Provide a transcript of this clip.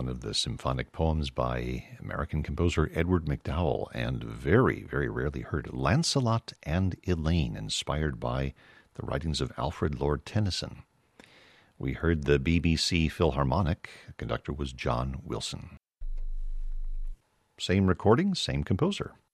one of the symphonic poems by American composer Edward MacDowell, and very, very rarely heard, Lancelot and Elaine, inspired by the writings of Alfred Lord Tennyson. We heard the BBC Philharmonic. The conductor was John Wilson. Same recording, same composer.